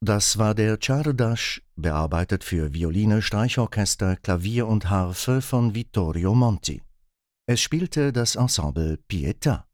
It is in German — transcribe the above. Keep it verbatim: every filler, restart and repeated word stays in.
Das war der Czardasch, bearbeitet für Violine, Streichorchester, Klavier und Harfe von Vittorio Monti. Es spielte das Ensemble Pietà.